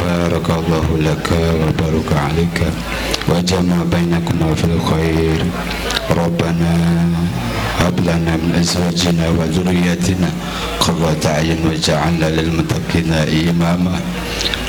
بارك الله لك وبارك عليك وجمع بينكما في الخير. ربنا هب لنا من أزواجنا وذرياتنا قرة أعين واجعلنا للمتقين إماما.